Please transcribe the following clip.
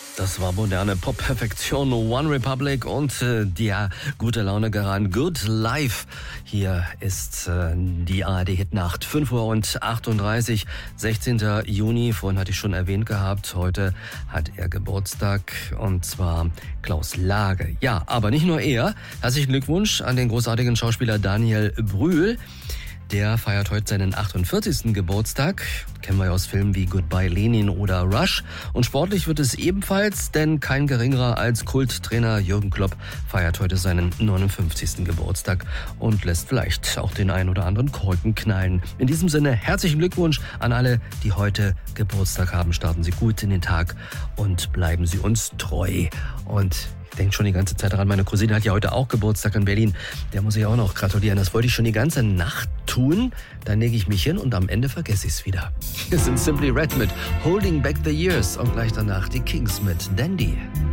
Das war moderne Pop-Perfektion, One Republic und der gute Laune Garant Good Life. Hier ist die ARD-Hitnacht, 5:38 Uhr, 16. Juni. Vorhin hatte ich schon erwähnt gehabt, heute hat er Geburtstag und zwar Klaus Lage. Ja, aber nicht nur er. Herzlichen Glückwunsch an den großartigen Schauspieler Daniel Brühl. Der feiert heute seinen 48. Geburtstag. Kennen wir ja aus Filmen wie Goodbye Lenin oder Rush. Und sportlich wird es ebenfalls, denn kein geringerer als Kulttrainer Jürgen Klopp feiert heute seinen 59. Geburtstag und lässt vielleicht auch den einen oder anderen Korken knallen. In diesem Sinne herzlichen Glückwunsch an alle, die heute Geburtstag haben. Starten Sie gut in den Tag und bleiben Sie uns treu. Und ich denke schon die ganze Zeit daran, meine Cousine hat ja heute auch Geburtstag in Berlin. Der muss ich auch noch gratulieren. Das wollte ich schon die ganze Nacht tun. Dann lege ich mich hin und am Ende vergesse ich es wieder. Hier sind Simply Red mit Holding Back the Years und gleich danach die Kings mit Dandy.